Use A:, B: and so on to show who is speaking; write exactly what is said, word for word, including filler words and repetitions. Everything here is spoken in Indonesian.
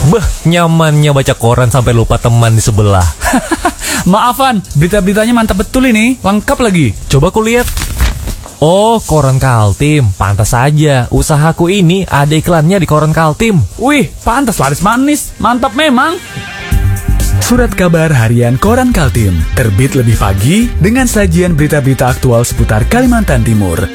A: Beh, nyamannya baca koran sampai lupa teman di sebelah.
B: Maafan, berita-beritanya mantap betul ini, lengkap lagi.
A: Coba kulihat. Oh, koran Kaltim. Pantas saja, usahaku ini ada iklannya di koran Kaltim.
B: Wih, pantas laris manis, mantap memang.
C: Surat kabar harian Koran Kaltim, terbit lebih pagi dengan sajian berita-berita aktual seputar Kalimantan Timur.